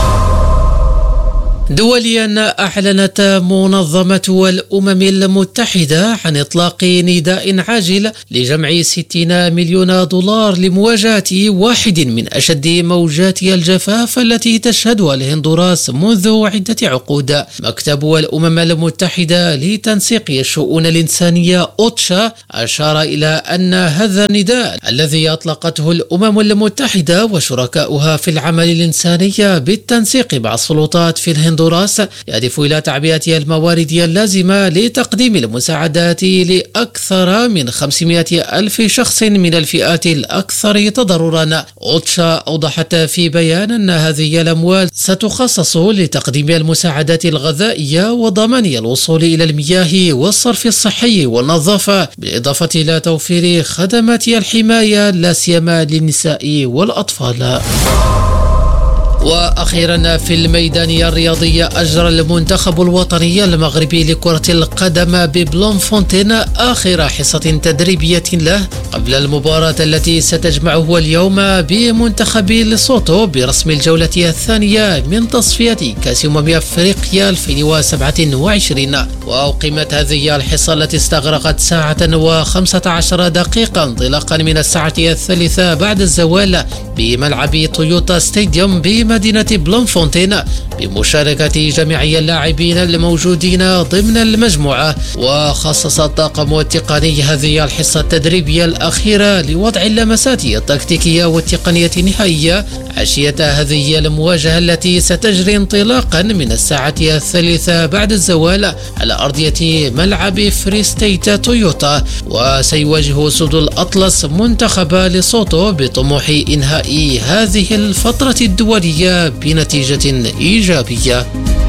دوليا، أعلنت منظمة الأمم المتحدة عن إطلاق نداء عاجل لجمع 60 مليون دولار لمواجهة واحد من أشد موجات الجفاف التي تشهدها الهندوراس منذ عدة عقود. مكتب الأمم المتحدة لتنسيق الشؤون الإنسانية أوتشا أشار إلى أن هذا النداء الذي أطلقته الأمم المتحدة وشركاؤها في العمل الإنساني بالتنسيق مع السلطات في الهندوراس يهدف إلى تعبئة الموارد اللازمة لتقديم المساعدات لأكثر من 500 ألف شخص من الفئات الأكثر تضررا. أوتشا أوضحت في بيان أن هذه الأموال ستخصص لتقديم المساعدات الغذائية وضمان الوصول إلى المياه والصرف الصحي والنظافة، بالإضافة إلى توفير خدمات الحماية لا سيما للنساء والأطفال. وأخيرا، في الميدان الرياضي أجرى المنتخب الوطني المغربي لكرة القدم ببلومفونتين آخر حصة تدريبية له قبل المباراة التي ستجمعه اليوم بمنتخب ليسوتو برسم الجولة الثانية من تصفية كأس أفريقيا 2027. وأقيمت هذه الحصة التي استغرقت 1 و15 دقيقة انطلاقا من الساعة 3 بعد الزوال بملعب تويوتا ستاديوم بمدينة بلومفونتين بمشاركة جميع اللاعبين الموجودين ضمن المجموعة. وخصص الطاقم التقني هذه الحصة التدريبية الأخيرة لوضع اللمسات التكتيكية والتقنية النهائية عشية هذه المواجهة التي ستجري انطلاقا من الساعة 3 بعد الزوال على أرضية ملعب فري ستيت تويوتا. وسيواجه أسود الأطلس منتخب ليسوتو بطموح إنهاء هذه الفترة الدولية بنتيجة إيجابية.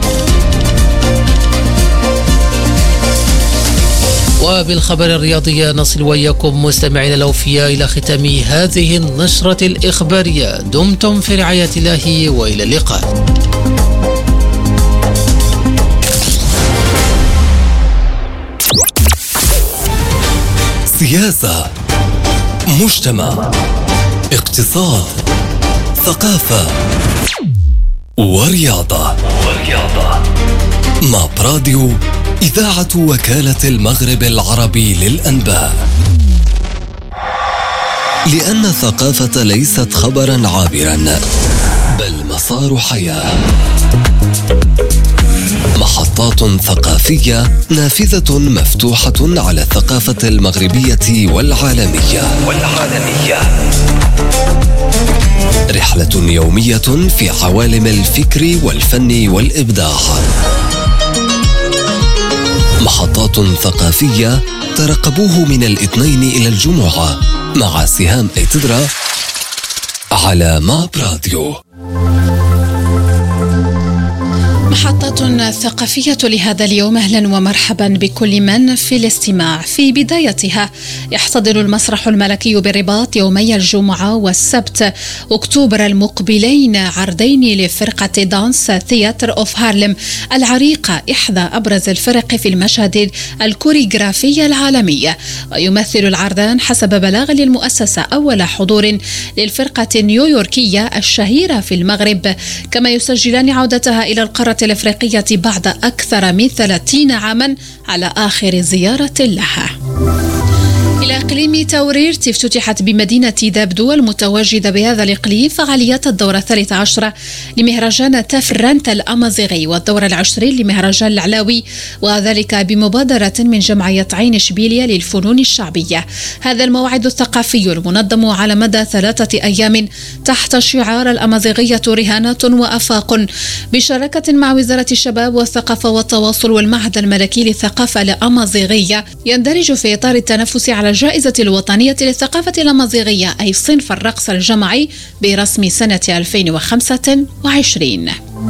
وبالخبر الرياضي نصل وإياكم مستمعين الأوفياء إلى ختام هذه النشرة الإخبارية. دمتم في رعاية الله وإلى اللقاء. سياسة، مجتمع، اقتصاد، ثقافة ورياضة. مع براديو إذاعة وكالة المغرب العربي للأنباء، لأن الثقافة ليست خبرا عابرا بل مسار حياة. محطات ثقافية نافذة مفتوحة على الثقافة المغربية والعالمية. رحلة يومية في عوالم الفكر والفن والإبداع. محطات ثقافية ترقبوه من الاثنين إلى الجمعة مع سهام ايتدرا على ماب راديو. محطة ثقافية لهذا اليوم. أهلا ومرحبا بكل من في الاستماع. في بدايتها يحتضن المسرح الملكي بالرباط يومي الجمعة والسبت أكتوبر المقبلين عرضين لفرقة دانس ثياتر أوف هارلم العريقة، إحدى أبرز الفرق في المشهد الكوريغرافي العالمي. ويمثل العرضان حسب بلاغ للمؤسسة أول حضور للفرقة النيويوركية الشهيرة في المغرب، كما يسجلان عودتها إلى القارة الإفريقية بعد أكثر من 30 عاما على آخر زيارة لها. إلى إقليم توريرت افتتحت بمدينة دابدو المتواجدة بهذا الإقليم فعاليات الدورة 13 لمهرجان تفرنت الأمازيغي والدورة 20 لمهرجان العلاوي، وذلك بمبادرة من جمعية عين إشبيلية للفنون الشعبية. هذا الموعد الثقافي المنظم على مدى 3 أيام تحت شعار الأمازيغية رهانة وأفاق، بشراكة مع وزارة الشباب والثقافة والتواصل والمعهد الملكي للثقافة الأمازيغية، يندرج في إطار التنافس على الجائزة الوطنية للثقافة الأمازيغية أي صنف الرقص الجماعي برسم سنة 2025.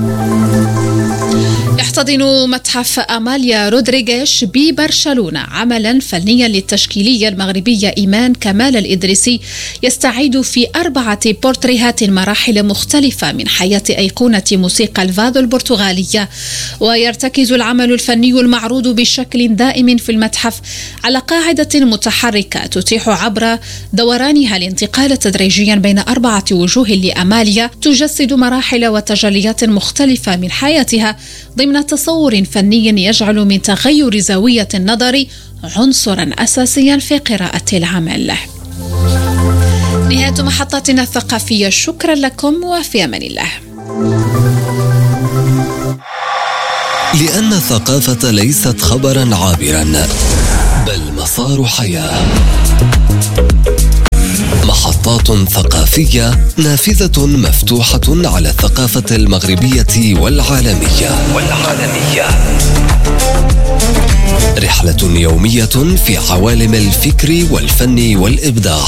يحتضن متحف أماليا رودريغيش ببرشلونة عملا فنيا للتشكيلية المغربية إيمان كمال الإدريسي يستعيد في 4 بورتريهات مراحل مختلفة من حياة أيقونة موسيقى الفادو البرتغالية. ويرتكز العمل الفني المعروض بشكل دائم في المتحف على قاعدة متحركة تتيح عبر دورانها الانتقال تدريجيا بين 4 وجوه لأماليا تجسد مراحل وتجليات مختلفة من حياتها ضمن تصور فني يجعل من تغير زاوية النظر عنصرا أساسيا في قراءة العمل. نهاية محطتنا الثقافية، شكرا لكم وفي أمان الله. لأن الثقافة ليست خبرا عابرا بل مسار حياة. محطات ثقافية نافذة مفتوحة على الثقافة المغربية والعالمية. رحلة يومية في عوالم الفكر والفن والإبداع.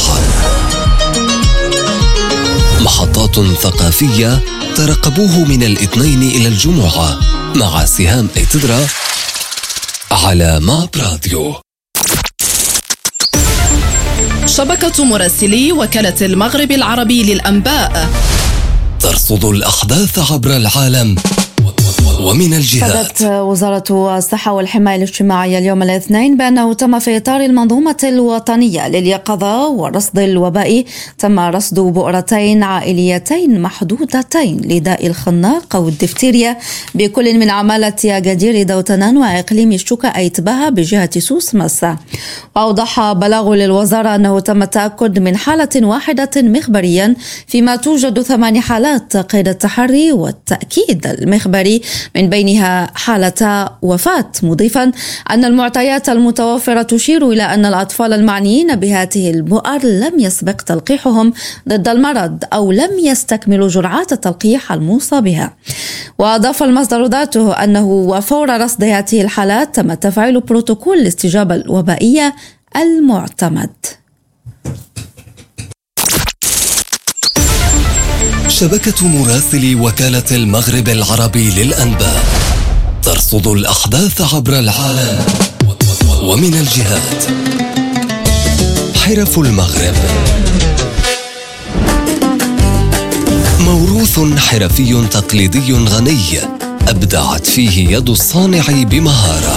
محطات ثقافية ترقبوه من الاثنين إلى الجمعة مع سهام إتدرا على ماب راديو. شبكة مراسلي وكالة المغرب العربي للأنباء ترصد الأحداث عبر العالم ومن الجهات. أفادت وزارة الصحة والحماية الاجتماعية اليوم الاثنين بأنه تم في إطار المنظومة الوطنية لليقظة والرصد الوبائي تم رصد بؤرتين عائليتين محدودتين لداء الخناق أو الدفتيريا بكل من عمالة أكادير دوتنان وإقليم الشوكة أيتباها بجهة سوس مسا. وأوضح بلاغ للوزارة أنه تم التأكد من حالة واحدة مخبريا فيما توجد 8 حالات قيد التحري والتأكيد المخبري من بينها حالة وفاة، مضيفا أن المعطيات المتوفرة تشير إلى أن الأطفال المعنيين بهذه البؤر لم يسبق تلقيحهم ضد المرض أو لم يستكملوا جرعات التلقيح الموصى بها. وأضاف المصدر ذاته أنه وفور رصد هذه الحالات تم تفعيل بروتوكول الاستجابة الوبائية المعتمد. شبكة مراسلي وكالة المغرب العربي للأنباء ترصد الأحداث عبر العالم ومن الجهات. حرف المغرب، موروث حرفي تقليدي غني أبدعت فيه يد الصانع بمهارة.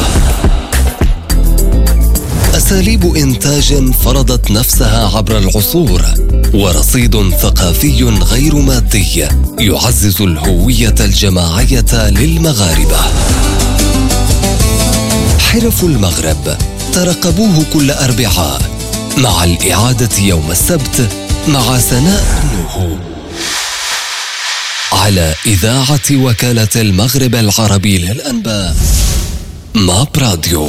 أساليب إنتاج فرضت نفسها عبر العصور، ورصيد ثقافي غير مادي يعزز الهوية الجماعية للمغاربة. حرف المغرب ترقبوه كل أربعاء مع الإعادة يوم السبت مع سناء نوح على إذاعة وكالة المغرب العربي للأنباء. ماب راديو.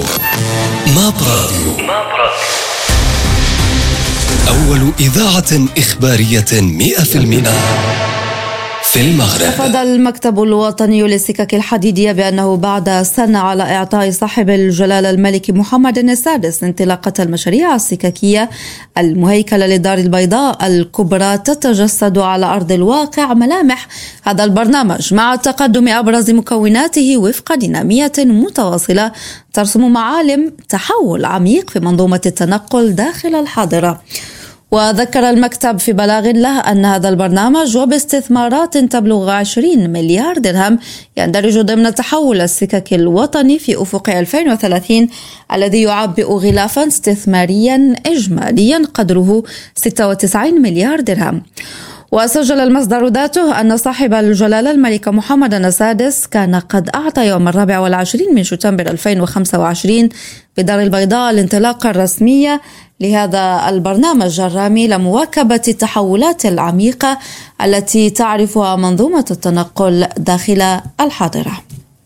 أول إذاعة إخبارية 100% في المغرب. أفاد المكتب الوطني للسكك الحديدية بأنه بعد سنة على إعطاء صاحب الجلالة الملك محمد السادس انطلاقة المشاريع السككية المهيكلة للدار البيضاء الكبرى، تتجسد على أرض الواقع ملامح هذا البرنامج مع تقدم أبرز مكوناته وفق دينامية متواصلة ترسم معالم تحول عميق في منظومة التنقل داخل الحاضرة. وذكر المكتب في بلاغ له أن هذا البرنامج وباستثمارات تبلغ 20 مليار درهم يندرج ضمن تحول السكك الوطني في أفق 2030 الذي يعبئ غلافا استثماريا إجماليا قدره 96 مليار درهم. وسجل المصدر ذاته أن صاحب الجلالة الملك محمد السادس كان قد أعطى يوم 24 من شتنبر 2025 بدار البيضاء الانطلاقة الرسمية لهذا البرنامج الرامي لمواكبة التحولات العميقة التي تعرفها منظومة التنقل داخل الحاضرة.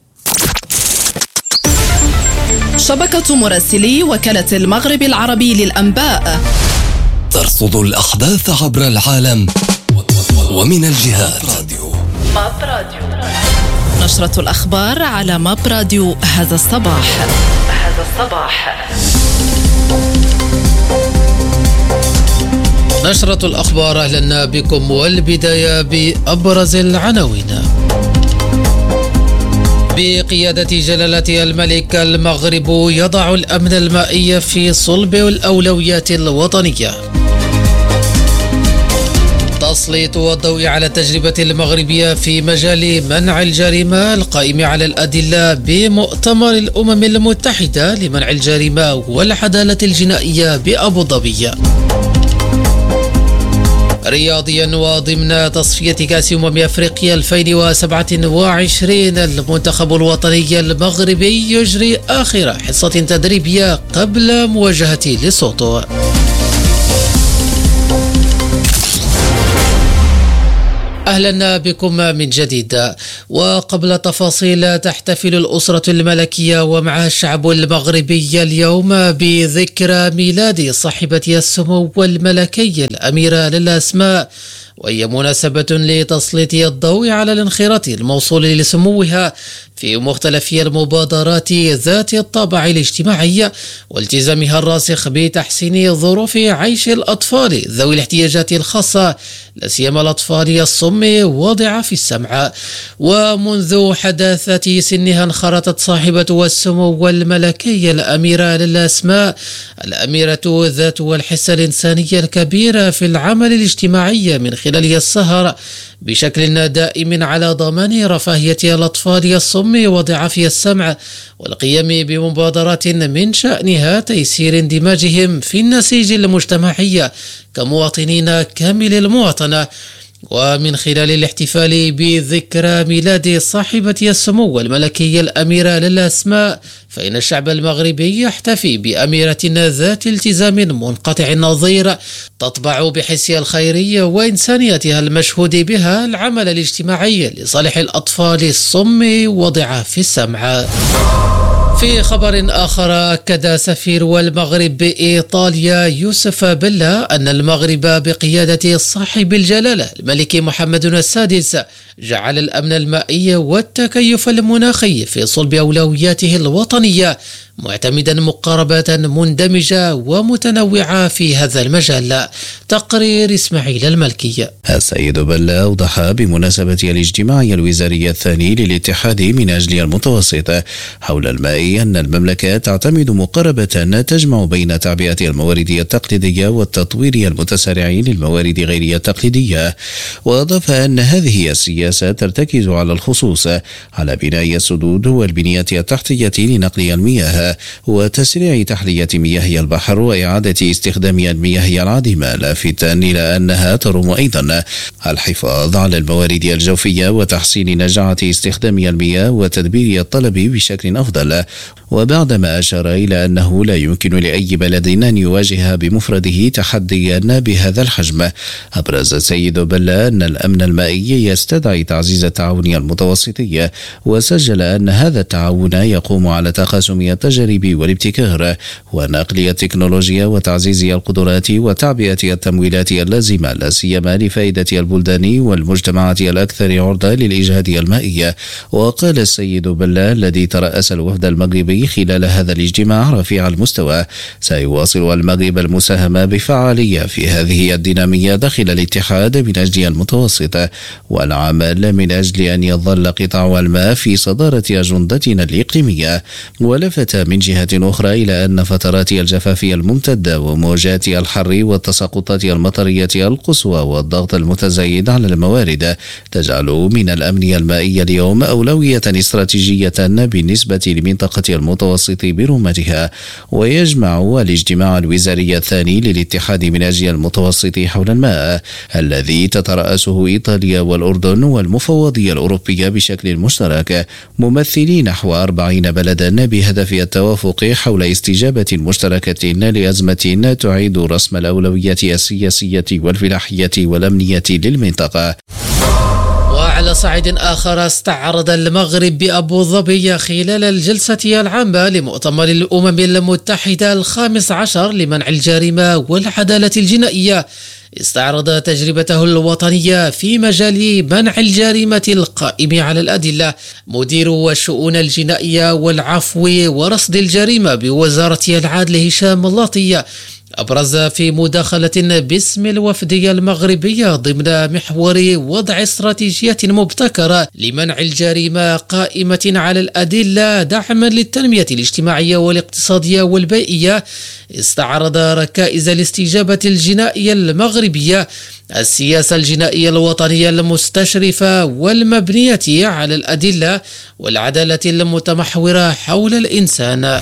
شبكة مراسلي وكالة المغرب العربي للأنباء ترصد الأحداث عبر العالم ومن الجهات. ماب راديو. نشرة الأخبار على ماب راديو هذا الصباح. نشرة الأخبار، أهلا بكم، والبداية بأبرز العناوين. بقيادة جلالة الملك، المغرب يضع الأمن المائي في صلب الأولويات الوطنية. تسليط الضوء على التجربة المغربية في مجال منع الجريمة القائم على الأدلة بمؤتمر الأمم المتحدة لمنع الجريمة والعدالة الجنائية بأبو ظبي. رياضيا، وضمن تصفية كأس أفريقيا 2027 المنتخب الوطني المغربي يجري آخر حصة تدريبية قبل مواجهة ليسوتو. أهلا بكم من جديد. وقبل تفاصيل، تحتفل الأسرة الملكية ومعها الشعب المغربي اليوم بذكرى ميلاد صاحبة السمو الملكي الأميرة للا أسماء، وهي مناسبة لتسليط الضوء على الانخراط الموصول لسموها في مختلف المبادرات ذات الطابع الاجتماعي والتزامها الراسخ بتحسين ظروف عيش الأطفال ذوي الاحتياجات الخاصة، لا سيما الأطفال الصم وضعاف السمع. ومنذ حداثة سنها انخرطت صاحبة السمو الملكي الأميرة للا أسماء، الأميرة ذات الحس الإنساني الكبير في العمل الاجتماعي من خلال السهر بشكل دائم على ضمان رفاهية الأطفال الصم وضعاف السمع، والقيام بمبادرات من شأنها تيسير اندماجهم في النسيج المجتمعي كمواطنين كامل المواطنة. ومن خلال الاحتفال بذكرى ميلاد صاحبة السمو الملكي الأميرة للا أسماء، فإن الشعب المغربي يحتفي بأميرة ذات التزام منقطع النظير تطبع بحسها الخيري وإنسانيتها المشهود بها العمل الاجتماعي لصالح الأطفال الصم وضعاف السمع. في خبر آخر، أكد سفير المغرب بإيطاليا يوسف بلا أن المغرب بقيادة صاحب الجلالة الملك محمد السادس جعل الأمن المائي والتكيف المناخي في صلب أولوياته الوطنية، معتمدا مقاربات مندمجة ومتنوعة في هذا المجال. تقرير إسماعيل الملكي. السيد بلا أوضح بمناسبة الاجتماع الوزاري الثاني للاتحاد من أجل المتوسط حول الماء أن المملكة تعتمد مقاربة تجمع بين تعبئة الموارد التقليدية والتطوير المتسارع للموارد غير التقليدية. وأضاف أن هذه السياسة ترتكز على الخصوص على بناء السدود والبنية التحتية لنقل المياه وتسريع تحلية مياه البحر وإعادة استخدام المياه العادمة، لافتا إلى أنها تروم أيضا الحفاظ على الموارد الجوفية وتحسين نجاعة استخدام المياه وتدبير الطلب بشكل أفضل. وبعدما أشار إلى أنه لا يمكن لأي بلد أن يواجه بمفرده تحديا بهذا الحجم، أبرز السيد بلا أن الأمن المائي يستدعي تعزيز التعاون المتوسطي، وسجل أن هذا التعاون يقوم على تقاسم التجارب والابتكار ونقل التكنولوجيا وتعزيز القدرات وتعبئة التمويلات اللازمة، لا سيما لفائدة البلدان والمجتمعات الأكثر عرضة للإجهاد المائي. وقال السيد بلا الذي ترأس الوفد المغربي خلال هذا الاجتماع رفيع المستوى: سيواصل المغرب المساهمة بفعالية في هذه الدينامية داخل الاتحاد من أجل المتوسط، والعمل من أجل أن يظل قطاع الماء في صدارة أجندتنا الإقليمية. ولفت من جهة أخرى إلى أن فترات الجفاف الممتدة وموجات الحر والتساقطات المطرية القصوى والضغط المتزايد على الموارد تجعل من الأمن المائي اليوم أولوية استراتيجية بالنسبة لمنطقة المتوسط برمتها. ويجمع الاجتماع الوزاري الثاني للاتحاد من أجل المتوسط حول الماء الذي تترأسه إيطاليا والأردن والمفوضية الأوروبية بشكل مشترك ممثلي نحو 40 بلدا بهدف التوافق حول استجابة مشتركة لأزمة تعيد رسم الأولويات السياسية والفلاحية والأمنية للمنطقة. وعلى صعيد آخر، استعرض المغرب بأبو ظبي خلال الجلسة العامة لمؤتمر الأمم المتحدة 15 لمنع الجريمة والعدالة الجنائية، استعرض تجربته الوطنية في مجال منع الجريمة القائم على الأدلة مدير الشؤون الجنائية والعفو ورصد الجريمة بوزارة العدل هشام اللاطي، أبرز في مداخلة باسم الوفدية المغربية ضمن محور وضع استراتيجية مبتكرة لمنع الجريمة قائمة على الأدلة دعما للتنمية الاجتماعية والاقتصادية والبيئية، استعرض ركائز الاستجابة الجنائية المغربية، السياسة الجنائية الوطنية المستشرفة والمبنية على الأدلة والعدالة المتمحورة حول الإنسان.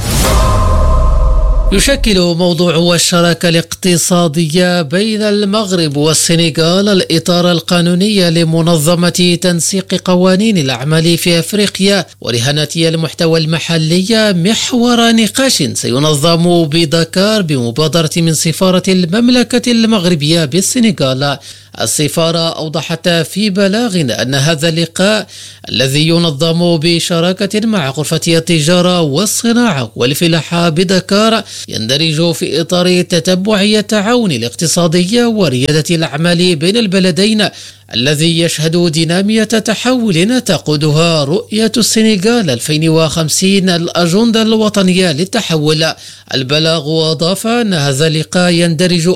يشكل موضوع الشراكة الاقتصادية بين المغرب والسنغال الإطار القانوني لمنظمة تنسيق قوانين الأعمال في أفريقيا ورهانة المحتوى المحلية محور نقاش سينظم بدكار بمبادرة من سفارة المملكة المغربية بالسنغال. السفارة أوضحت في بلاغ أن هذا اللقاء الذي ينظم بشراكة مع غرفة التجارة والصناعة والفلاحة بدكار يندرج في إطار تتبع التعاون الاقتصادي وريادة الأعمال بين البلدين الذي يشهد دينامية تحول تقودها رؤية السنغال 2050 الأجندة الوطنية للتحول. البلاغ أضاف أن هذا اللقاء يندرج